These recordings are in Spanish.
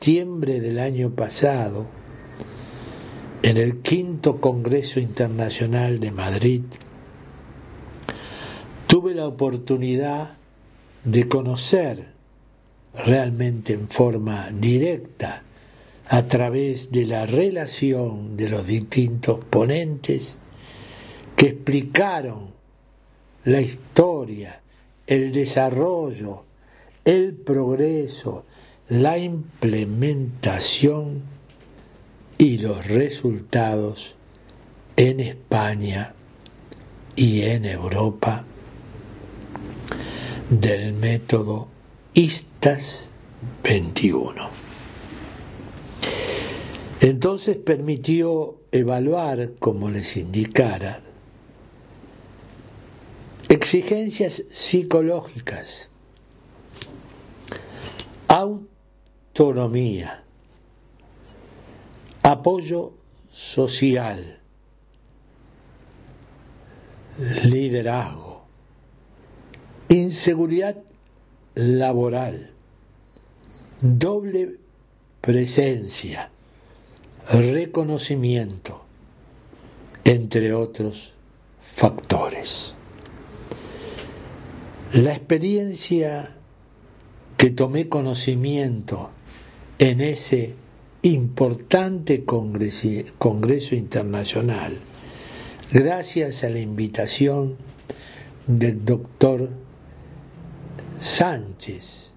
septiembre del año pasado, en el 5º Congreso Internacional de Madrid, tuve la oportunidad de conocer realmente en forma directa, a través de la relación de los distintos ponentes que explicaron la historia, el desarrollo, el progreso, la implementación y los resultados en España y en Europa del método ISTAS 21. Entonces permitió evaluar, como les indicara, exigencias psicológicas, autonomía, apoyo social, liderazgo, inseguridad laboral, doble presencia, reconocimiento, entre otros factores. La experiencia que tomé conocimiento en ese importante congreso internacional, gracias a la invitación del doctor Sánchez,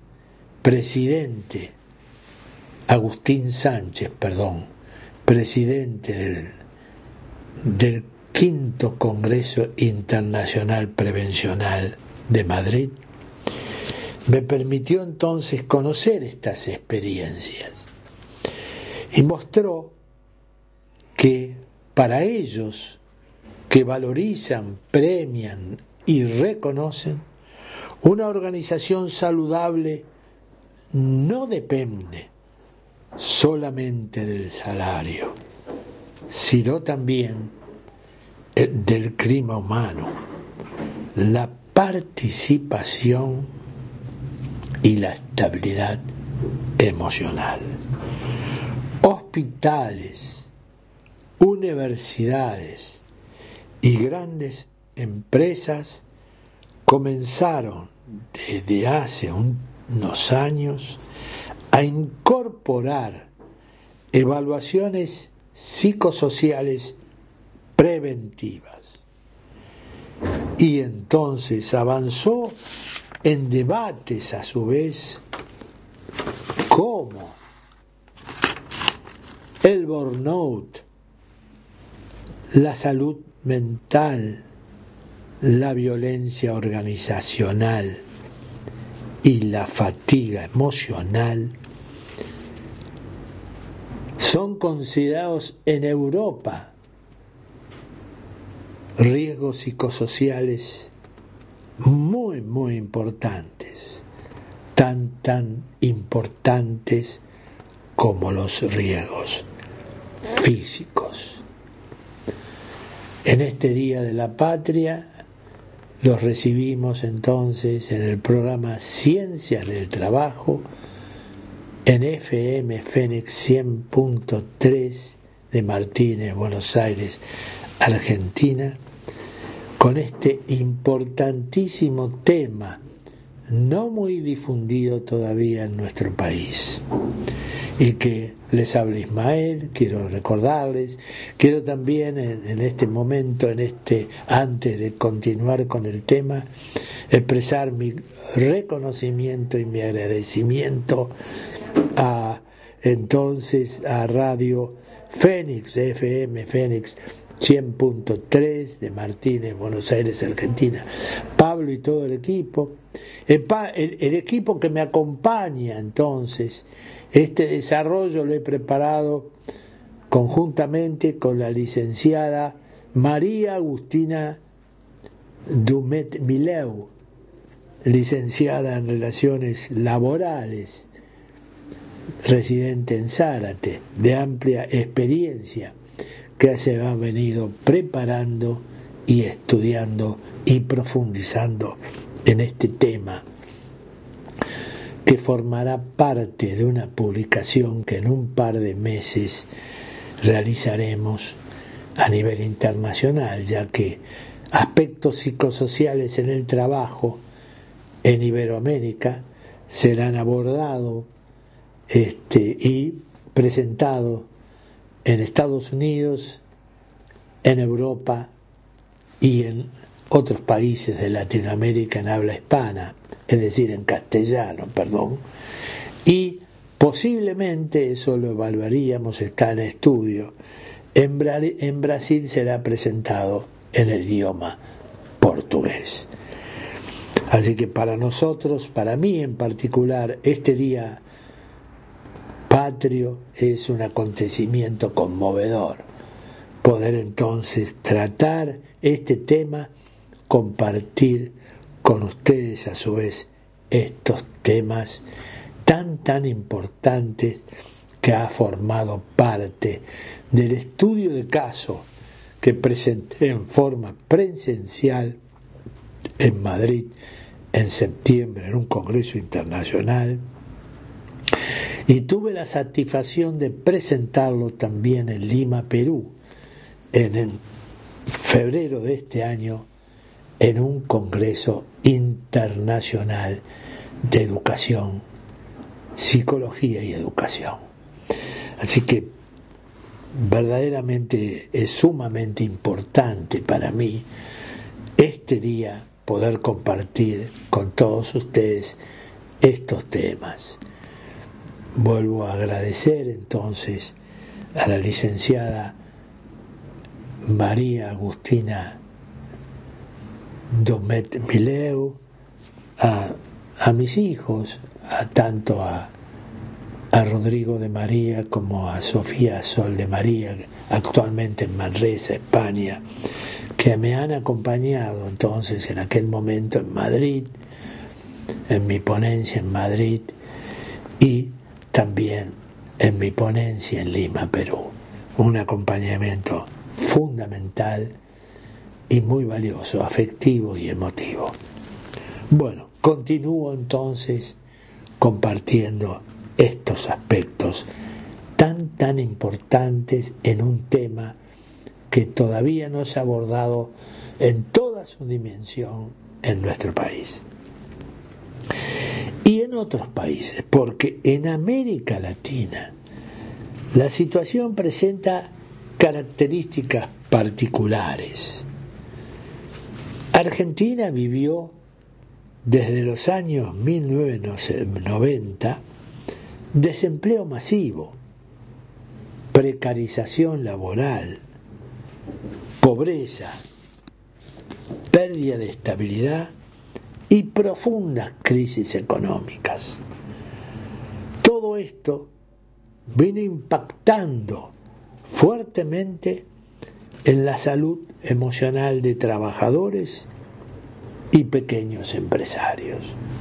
Agustín Sánchez, presidente del 5º Congreso Internacional Prevencional de Madrid, me permitió entonces conocer estas experiencias y mostró que para ellos, que valorizan, premian y reconocen, una organización saludable no depende solamente del salario, sino también del clima humano, la participación y la estabilidad emocional. Hospitales, universidades y grandes empresas comenzaron desde hace unos años a incorporar evaluaciones psicosociales preventivas. Y entonces avanzó en debates a su vez como el burnout, la salud mental, la violencia organizacional y la fatiga emocional son considerados en Europa riesgos psicosociales muy importantes, tan importantes como los riesgos físicos. En este Día de la Patria los recibimos entonces en el programa Ciencias del Trabajo en FM Fénix 100.3 de Martínez, Buenos Aires, Argentina, con este importantísimo tema, no muy difundido todavía en nuestro país. Y que les habla Ismael, quiero recordarles, quiero también en este momento, antes de continuar con el tema, expresar mi reconocimiento y mi agradecimiento a Radio Fénix, FM Fénix 100.3 de Martínez, Buenos Aires, Argentina, Pablo y todo el equipo, el equipo que me acompaña entonces. Este desarrollo lo he preparado conjuntamente con la licenciada María Agustina Dumet Mileu, licenciada en Relaciones Laborales, residente en Zárate, de amplia experiencia, que se ha venido preparando y estudiando y profundizando en este tema que formará parte de una publicación que en un par de meses realizaremos a nivel internacional, ya que aspectos psicosociales en el trabajo en Iberoamérica serán abordados y presentados en Estados Unidos, en Europa y en otros países de Latinoamérica en habla hispana, es decir, en castellano, y posiblemente, eso lo evaluaríamos, está en estudio, en Brasil será presentado en el idioma portugués. Así que para nosotros, para mí en particular, este día patrio es un acontecimiento conmovedor. Poder entonces tratar este tema, compartir con ustedes a su vez estos temas tan importantes que ha formado parte del estudio de caso que presenté en forma presencial en Madrid en septiembre en un congreso internacional, y tuve la satisfacción de presentarlo también en Lima, Perú, en febrero de este año, en un congreso internacional de educación, psicología y educación. Así que verdaderamente es sumamente importante para mí este día poder compartir con todos ustedes estos temas. Vuelvo a agradecer entonces a la licenciada María Agustina Domet Mileu, a mis hijos, tanto a Rodrigo de María como a Sofía Sol de María, actualmente en Manresa, España, que me han acompañado entonces en aquel momento en Madrid, en mi ponencia en Madrid y también en mi ponencia en Lima, Perú. Un acompañamiento fundamental y muy valioso, afectivo y emotivo. Bueno, continúo entonces compartiendo estos aspectos tan importantes en un tema que todavía no se ha abordado en toda su dimensión en nuestro país y en otros países, porque en América Latina la situación presenta características particulares. Argentina vivió desde los años 1990 desempleo masivo, precarización laboral, pobreza, pérdida de estabilidad y profundas crisis económicas. Todo esto vino impactando fuertemente en la salud emocional de trabajadores y pequeños empresarios.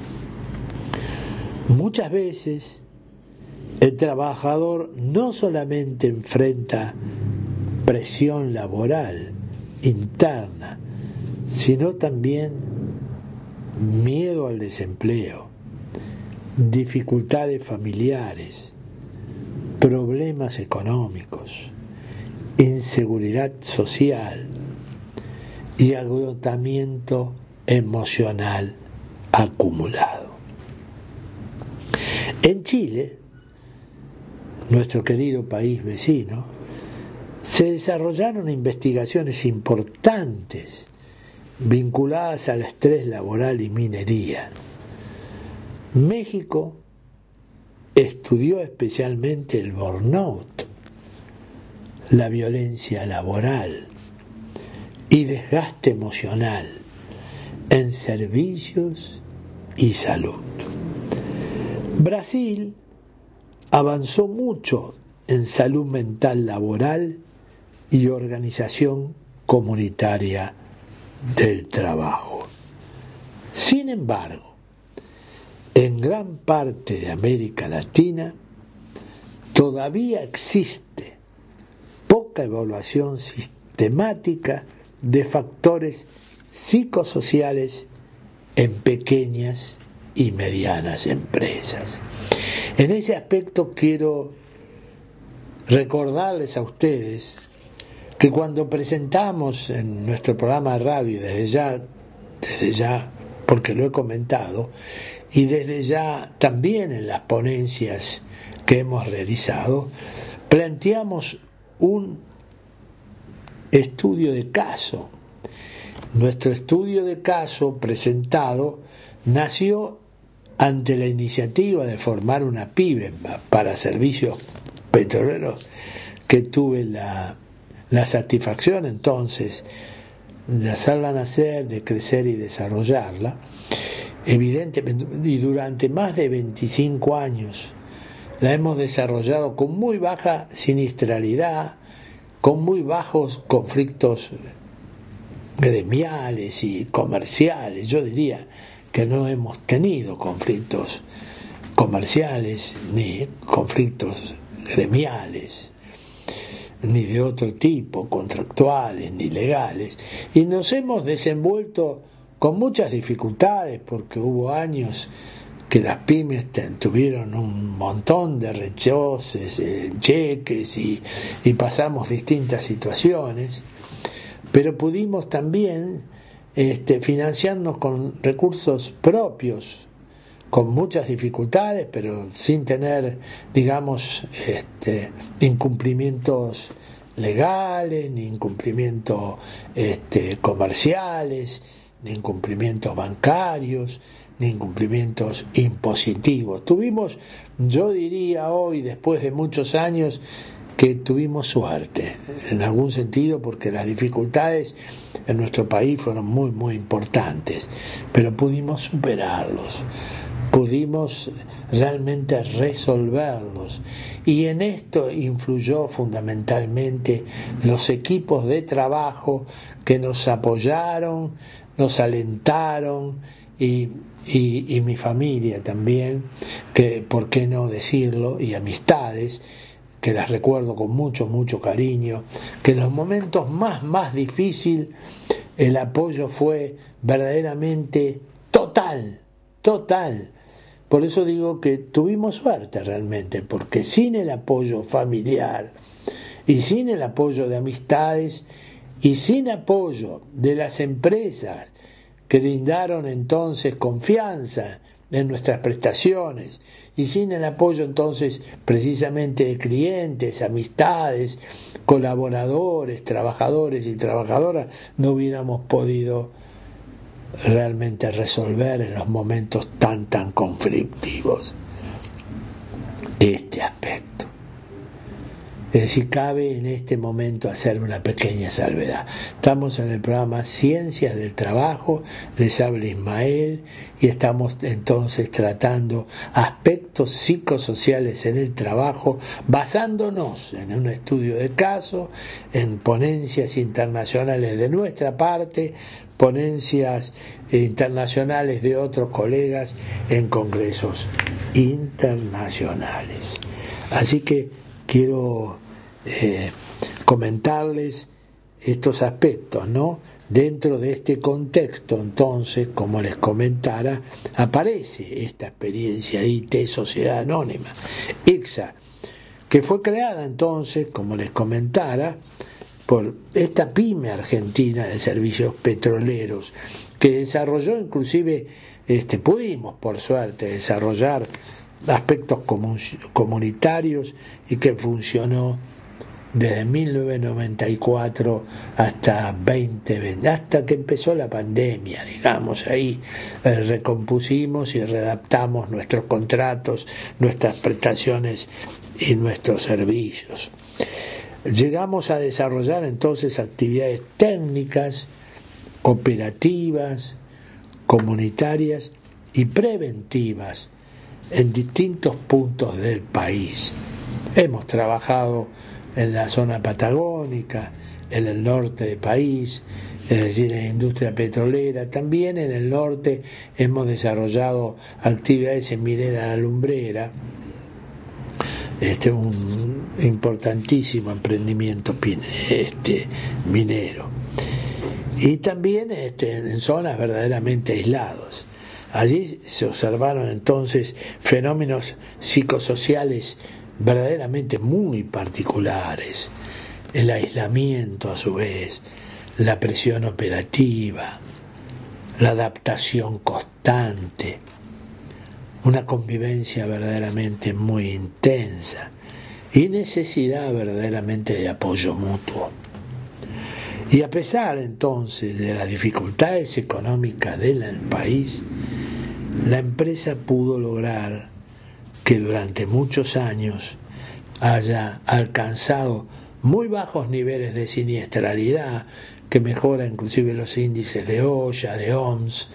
Muchas veces el trabajador no solamente enfrenta presión laboral interna, sino también miedo al desempleo, dificultades familiares, problemas económicos, inseguridad social y agotamiento emocional acumulado. En Chile, nuestro querido país vecino, se desarrollaron investigaciones importantes vinculadas al estrés laboral y minería. México estudió especialmente el burnout, la violencia laboral y desgaste emocional en servicios y salud. Brasil avanzó mucho en salud mental laboral y organización comunitaria del trabajo. Sin embargo, en gran parte de América Latina todavía existe poca evaluación sistemática de factores psicosociales en pequeñas y medianas empresas. En ese aspecto quiero recordarles a ustedes que cuando presentamos en nuestro programa de radio, desde ya, porque lo he comentado, y desde ya también en las ponencias que hemos realizado, planteamos un estudio de caso. Nuestro estudio de caso presentado nació ante la iniciativa de formar una PYME para servicios petroleros, que tuve la satisfacción entonces de hacerla nacer, de crecer y desarrollarla, evidentemente, y durante más de 25 años la hemos desarrollado con muy baja siniestralidad, con muy bajos conflictos gremiales y comerciales. Yo diría que no hemos tenido conflictos comerciales ni conflictos gremiales, ni de otro tipo, contractuales ni legales, y nos hemos desenvuelto con muchas dificultades, porque hubo años que las pymes tuvieron un montón de rechazos, cheques, y pasamos distintas situaciones, pero pudimos también financiarnos con recursos propios, con muchas dificultades, pero sin tener, digamos, incumplimientos legales, ni incumplimientos comerciales, ni incumplimientos bancarios, ni incumplimientos impositivos. Tuvimos, yo diría hoy, después de muchos años, que tuvimos suerte, en algún sentido, porque las dificultades en nuestro país fueron muy, muy importantes, pero pudimos superarlos, pudimos realmente resolverlos, y en esto influyó fundamentalmente los equipos de trabajo que nos apoyaron, nos alentaron, y mi familia también, que por qué no decirlo, y amistades que las recuerdo con mucho, mucho cariño, que en los momentos más difíciles el apoyo fue verdaderamente total. Por eso digo que tuvimos suerte realmente, porque sin el apoyo familiar y sin el apoyo de amistades y sin apoyo de las empresas que brindaron entonces confianza en nuestras prestaciones, y sin el apoyo entonces precisamente de clientes, amistades, colaboradores, trabajadores y trabajadoras, no hubiéramos podido realmente resolver en los momentos tan conflictivos este aspecto. Es decir, cabe en este momento hacer una pequeña salvedad. Estamos en el programa Ciencias del Trabajo, les habla Ismael, y estamos entonces tratando aspectos psicosociales en el trabajo, basándonos en un estudio de caso, en ponencias internacionales de nuestra parte, ponencias internacionales de otros colegas en congresos internacionales. Así que quiero comentarles estos aspectos, ¿no? Dentro de este contexto, entonces, como les comentara, aparece esta experiencia IT Sociedad Anónima, ICSA, que fue creada entonces, como les comentara, por esta pyme argentina de servicios petroleros, que desarrolló inclusive, pudimos por suerte desarrollar aspectos comunitarios, y que funcionó desde 1994 hasta 2020, hasta que empezó la pandemia, digamos. Ahí recompusimos y readaptamos nuestros contratos, nuestras prestaciones y nuestros servicios. Llegamos a desarrollar entonces actividades técnicas, operativas, comunitarias y preventivas en distintos puntos del país. Hemos trabajado en la zona patagónica, en el norte del país, es decir, en la industria petrolera. También en el norte hemos desarrollado actividades en minera lumbrera, un importantísimo emprendimiento minero, y también en zonas verdaderamente aisladas. Allí se observaron entonces fenómenos psicosociales verdaderamente muy particulares, el aislamiento a su vez, la presión operativa, la adaptación constante, una convivencia verdaderamente muy intensa y necesidad verdaderamente de apoyo mutuo. Y a pesar entonces de las dificultades económicas del país, la empresa pudo lograr que durante muchos años haya alcanzado muy bajos niveles de siniestralidad, que mejora inclusive los índices de OSHA, de OMS,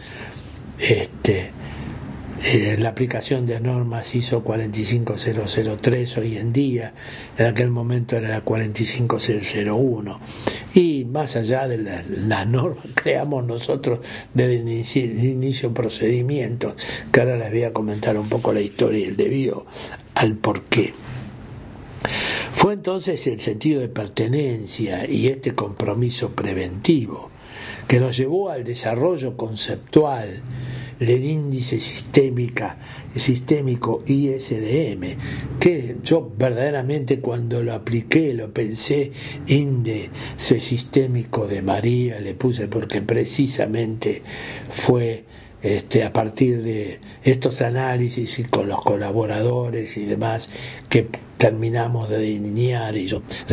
la aplicación de normas ISO 45003 hoy en día, en aquel momento era la 45001, y más allá de las normas creamos nosotros desde el inicio procedimientos, que ahora les voy a comentar un poco la historia y el debido al porqué. Fue entonces el sentido de pertenencia y este compromiso preventivo que nos llevó al desarrollo conceptual del índice sistémico ISDM, que yo verdaderamente cuando lo apliqué, lo pensé, índice sistémico de María, le puse porque precisamente fue a partir de estos análisis y con los colaboradores y demás que terminamos de delinear y yo